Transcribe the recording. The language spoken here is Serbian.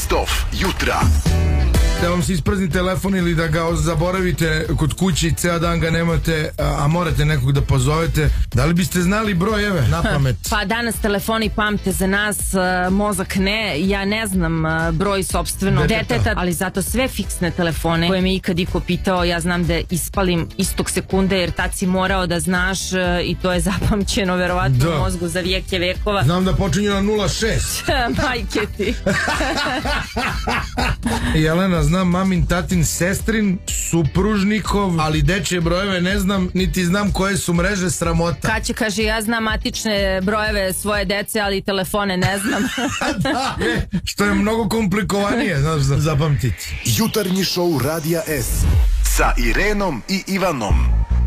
Best of jutra. Da vam se isprazni telefon ili da ga zaboravite kod kuće i ceo dan ga nemate, a morate nekog da pozovete, da li biste znali brojeve na pamet? Pa danas telefoni pamte za nas, mozak ne. Ja ne znam broj sopstvenog deteta, ali zato sve fiksne telefone koje me ikad iko pitao, ja znam da ispalim istog sekunde, jer tad si morao da znaš i to je zapamćeno verovatno u mozgu za vijeke vekova. Znam da počinju na 06. Majke ti. Jelena, znam mamin, tatin, sestrin, supružnikov, ali dečje brojeve ne znam, niti znam koje su mreže, sramota. Kaće kaže, ja znam matične brojeve svoje dece, ali telefone ne znam. Da, što je mnogo komplikovanije, znaš, zapamtiti. Jutarnji šou Radija S sa Irenom i Ivanom.